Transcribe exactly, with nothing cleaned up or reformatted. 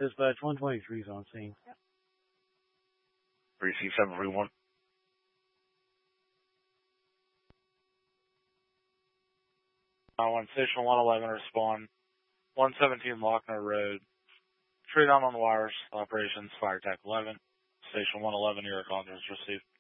Dispatch one twenty-three is on scene. three C seven three one. Uh, one Station one eleven respond. one seventeen Lochner Road. Trade on on the wires. Operations Fire Tech eleven. Station one eleven, your contact is received.